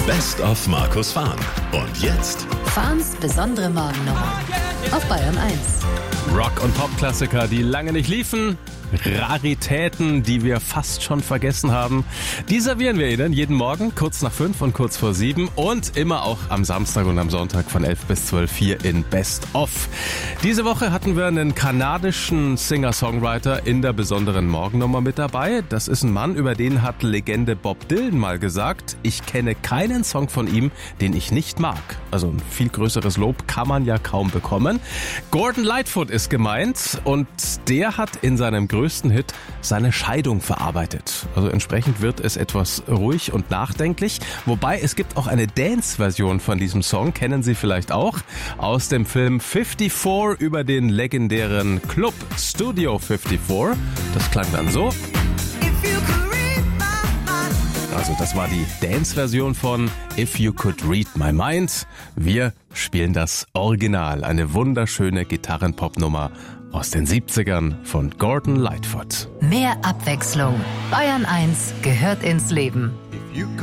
Best of Markus Fahn. Und jetzt Fahns besondere Morgennummer auf Bayern 1. Rock- und Pop-Klassiker, die lange nicht liefen. Raritäten, die wir fast schon vergessen haben. Die servieren wir Ihnen jeden Morgen, kurz nach 5 und kurz vor 7 und immer auch am Samstag und am Sonntag von 11 bis 12 hier in Best of. Diese Woche hatten wir einen kanadischen Singer-Songwriter in der besonderen Morgennummer mit dabei. Das ist ein Mann, über den hat Legende Bob Dylan mal gesagt, ich kenne keinen Song von ihm, den ich nicht mag. Also ein viel größeres Lob kann man ja kaum bekommen. Gordon Lightfoot ist gemeint und der hat in seinem größten Hit seine Scheidung verarbeitet. Also entsprechend wird es etwas ruhig und nachdenklich. Wobei es gibt auch eine Dance-Version von diesem Song, kennen Sie vielleicht auch, aus dem Film 54 über den legendären Club Studio 54. Das klang dann so. Also das war die Dance-Version von If You Could Read My Mind. Wir spielen das Original, eine wunderschöne Gitarren-Pop-Nummer aus den 70ern von Gordon Lightfoot. Mehr Abwechslung. Bayern 1 gehört ins Leben.